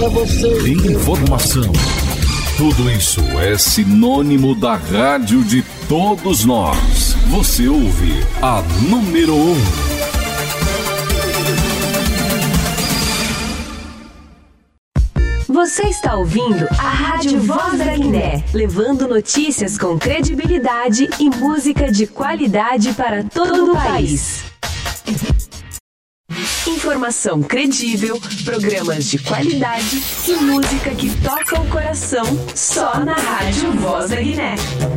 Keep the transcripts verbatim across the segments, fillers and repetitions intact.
pra você. Informação. Tudo isso é sinônimo da rádio de todos nós. Você ouve a número um. Você está ouvindo a Rádio Voz da Guiné, levando notícias com credibilidade e música de qualidade para todo o país. Informação credível, programas de qualidade e música que toca o coração, só na Rádio Voz da Guiné.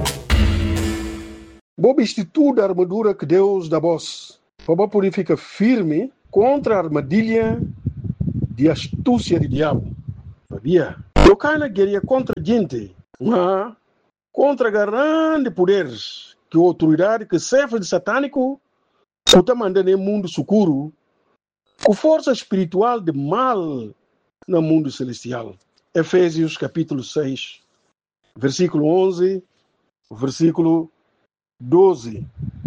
Bob institui a armadura que Deus dá vós, para poder ficar firme contra a armadilha de astúcia do diabo. Sabia? Eu can't guerrear contra gente, mas contra grandes poderes que a autoridade que serve de satânico está mandando no mundo escuro, com força espiritual de mal no mundo celestial. Efésios capítulo seis, versículo onze, versículo doze.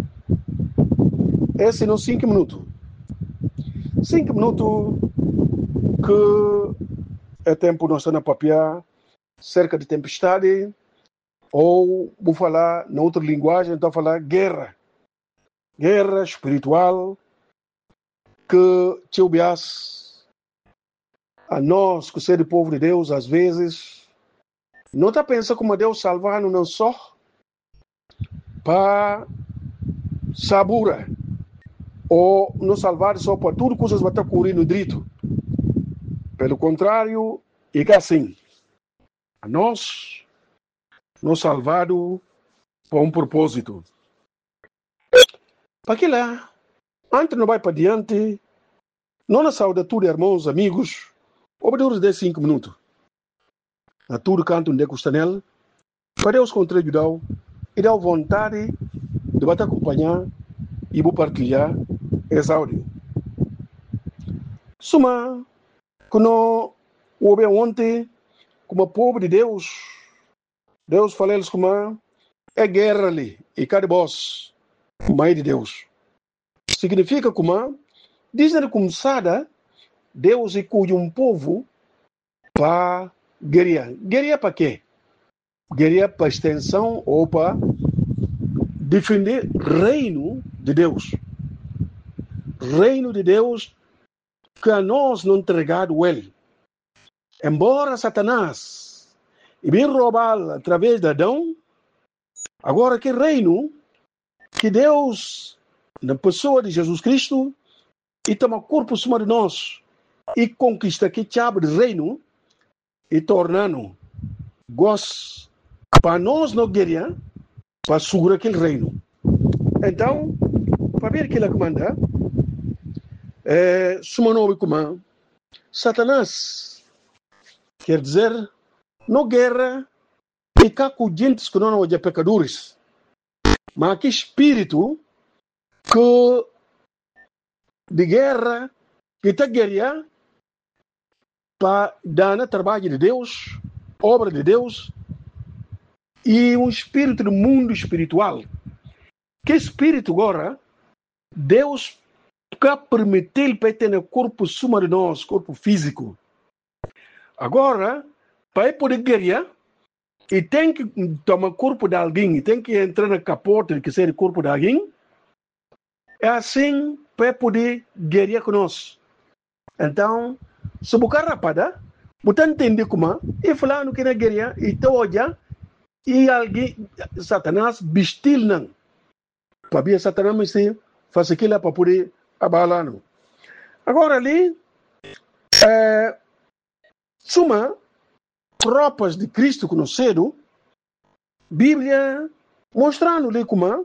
Esse não cinco minutos. Cinco minutos que é tempo nós estamos a papiar cerca de tempestade, ou vou falar na outra linguagem, então falar guerra. Guerra espiritual que te obeas a nós, que ser povo de Deus, às vezes, não está pensando como Deus salvar não só para sabura, ou não salvar só para tudo que coisas vai estar correndo direito. Pelo contrário, é que assim, a nós, nos salvado por um propósito. Para que lá, antes não vai para diante, não na saúde tudo, irmãos, amigos, obedece de cinco minutos. A tudo canto de custanel, para Deus contribuir e dar vontade de bater acompanhar e vou partilhar esse áudio. Suma, quando houve ontem, como povo de Deus, Deus falou eles como é guerra ali, e cada voz, mãe de Deus. Significa como, desde a começada, Deus escolhe um povo para guerrear. Guerrear para quê? Guerrear para extensão ou para defender o reino de Deus. Reino de Deus que a nós não entregado ele. Embora Satanás e bem roubá-lo através de Adão, agora que reino que Deus, na pessoa de Jesus Cristo, e toma corpo cima de nós e conquista que chave de reino e tornando gosto para nós não guerrear, para segurar aquele reino. Então, para ver que ele comanda, é, suma nome como Satanás, quer dizer, não guerra e cá com gente que não são pecadores, mas que espírito que de guerra que está guerrear para dar no trabalho de Deus, obra de Deus, e um espírito do mundo espiritual. Que espírito agora, Deus quer permitir para ter no corpo suma de nós, corpo físico. Agora, para poder guerrear, e tem que tomar corpo de alguém, e tem que entrar na capota que seja o corpo de alguém, é assim para poder guerrear conosco. Então, se o cara rapada, você entende como, e falando que não guerrear, e te olha, e alguém, Satanás, bestil não. Para ver Satanás, mas faz aquilo para poder abalar. Não. Agora ali, é, suma, tropas de Cristo conhecido, Bíblia mostrando ali como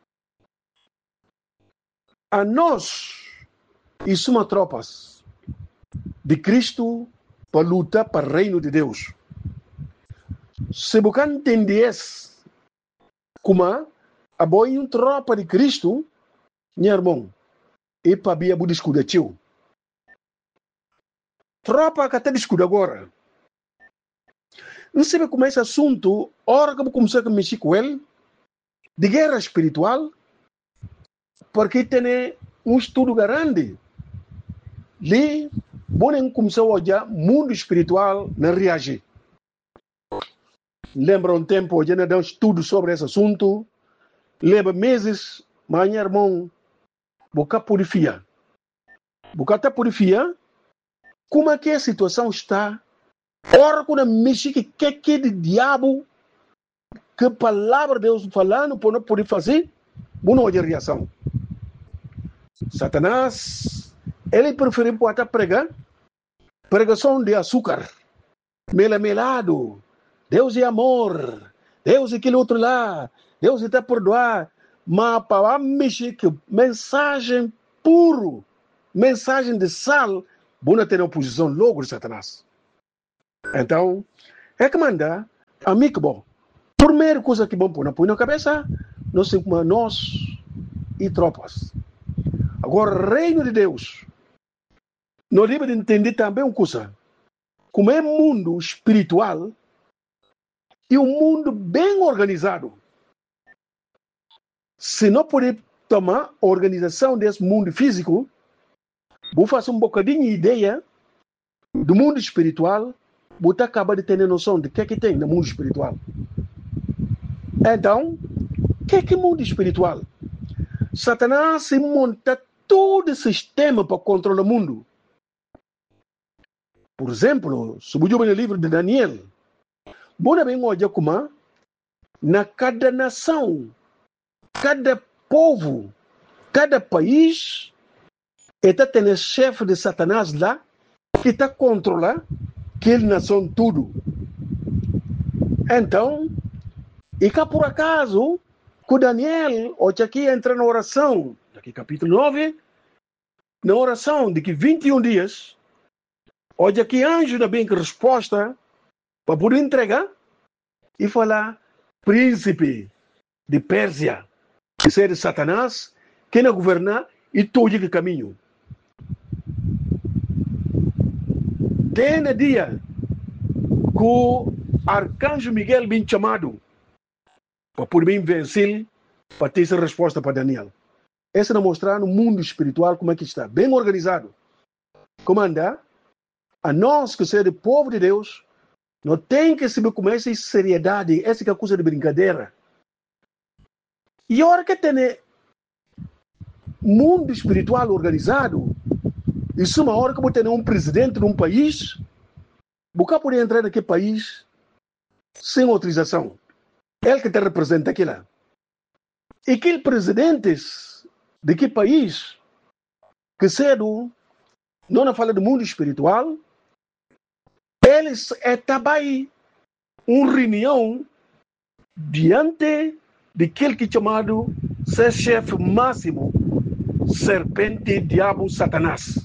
a nós e suma tropas de Cristo para lutar para o reino de Deus. Se você entender como a boa uma tropa de Cristo, meu irmão, e para ver a discutir teu. Tropa que até discute agora. Não sei como esse assunto, hora que eu comecei a mexer com ele, de guerra espiritual, porque tem um estudo grande. Ali, Bonem começou a olhar mundo espiritual não reagir. Lembra um tempo, já não deu um estudo sobre esse assunto. Lembra meses, mas meu irmão, boca purifica. Boca tá purifica. Como é que a situação está? Ora, quando mexe que que que de diabo, que palavra Deus falando, por não poder fazer, não há reação. Satanás, ele prefere botar pregar, pregação de açúcar, melamelado. Deus é amor, Deus é aquele outro lá, Deus está perdoar, mas para mexer que mensagem puro, mensagem de sal, não tem oposição logo de Satanás. Então, é que manda, amigo bom, primeira coisa que bom pôr na põe na cabeça, nós somos nós e tropas. Agora, reino de Deus, nós devemos entender também uma coisa, como é mundo espiritual, e um mundo bem organizado. Se não puder tomar a organização desse mundo físico, vou fazer um bocadinho de ideia do mundo espiritual, vou acabar de ter noção de que é que tem no mundo espiritual. Então, o que é que é mundo espiritual? Satanás se monta todo o sistema para controlar o mundo. Por exemplo, se você ver no livro de Daniel, Bona bem olha como na cada nação, cada povo, cada país, está tendo chefe de Satanás lá que está controlando aquela nação tudo. Então, e cá por acaso, com Daniel, hoje aqui entra na oração, aqui capítulo nove, na oração de que vinte e um dias, hoje aqui anjo da bem que resposta, para poder entregar e falar, príncipe de Pérsia, que seja de Satanás, que não governar e todo o caminho. Tem no dia que o arcanjo Miguel bem chamado para poder bem vencer, para ter essa resposta para Daniel. Essa não mostrar no mundo espiritual como é que está, bem organizado. Como andar? A nós que somos do povo de Deus, não tem que saber como essa seriedade, essa que é coisa de brincadeira. E a hora que tem mundo espiritual organizado, isso é uma hora que você tem um presidente de um país, você pode entrar naquele país sem autorização. Ele que te representa aquilo. E aqueles presidentes daquele país, que cedo, não fala do mundo espiritual, eles é também uma reunião diante daquele que é chamado ser chefe máximo, serpente, diabo, Satanás.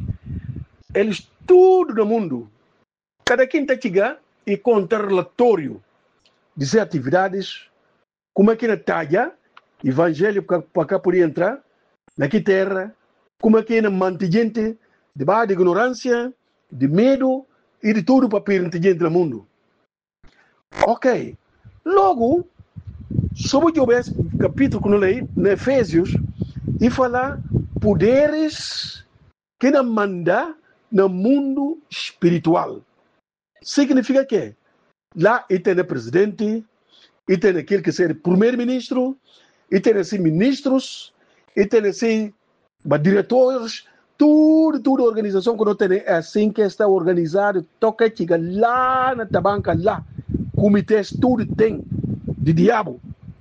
Eles tudo no mundo, cada quem está chegando e conta relatório de suas atividades, como é que na talha, evangelho para cá poder entrar, naquela terra, como é que na mantigente, debaixo de ignorância, de medo, e de tudo para permitir gente no mundo. Ok. Logo, sobre o capítulo que eu leio, em Efésios, e falar poderes que não mandam no mundo espiritual. Significa que lá e tem o presidente, e tem aquele que seja primeiro-ministro, e tem assim ministros, e tem assim diretores, tudo, tudo a organização que não tem é assim que está organizado, toca chega lá na tabanca, lá, comitês, tudo tem, de diabo.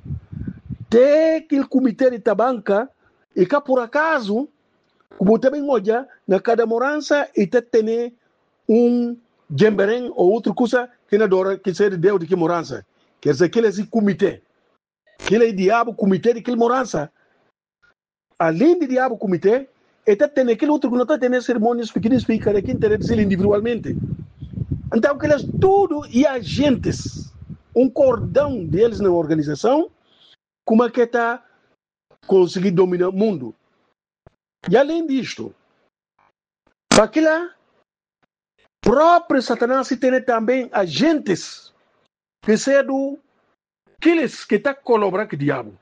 Tem aquele comitê de tabanca, e cá por acaso, como também olha, na cada morança, e tem um gemberém ou outra coisa que não adora, que seja Deus de que morança. Quer dizer, aquele é esse comitê. Aquele é diabo, comitê de aquele morança. Além de diabo, comitê, e tem aquele outro que não está tendo cerimônias pequenas para cada quem tem dizer individualmente. Então, aqueles tudo e agentes, um cordão deles na organização, como é que está conseguindo dominar o mundo. E além disto, aquela própria Satanás tem também agentes que são aqueles que estão colaborando com o diabo.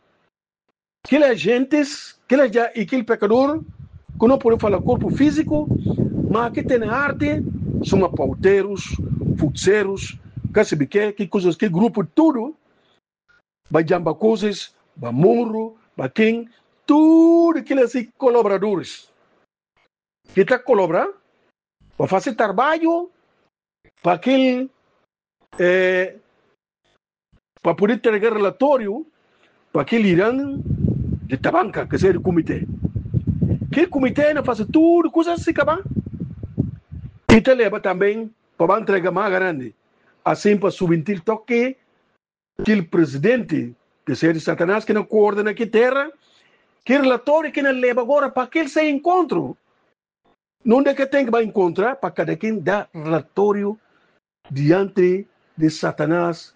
Aqueles agentes, aqueles, aquele pecador, que não podemos falar corpo físico, Mas aqui tem arte, são pauteiros, futseiros, que sabe que, que coisas, que grupo, tudo, vai jamba coisas, vai morro, vai quem, tudo aquilo assim, colaboradores. Que está colaborando, vai fazer trabalho para aquele, é, para poder entregar relatório para aquele irã de tabanca, que seja o comitê. Que comitê não faz tudo, coisas assim, acaba. E te leva também para entregar mais grande. Assim, para subir toque, aquele presidente, que seja Satanás, que não coordena aqui terra, que relatório que não leva agora para aquele se encontro. Não é que tem que encontrar para cada quem dá relatório diante de Satanás